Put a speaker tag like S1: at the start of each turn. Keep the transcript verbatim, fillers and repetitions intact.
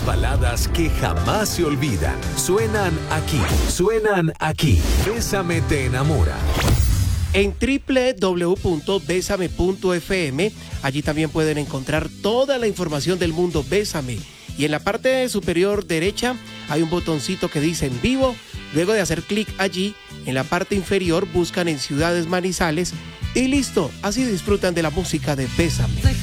S1: Las baladas que jamás se olvidan suenan aquí, suenan aquí. Bésame te enamora.
S2: En doble u doble u doble u punto bésame punto efe eme, allí también pueden encontrar toda la información del mundo Bésame. Y en la parte superior derecha hay un botoncito que dice en vivo. Luego de hacer clic allí, en la parte inferior buscan en Ciudades Manizales y listo, así disfrutan de la música de Bésame.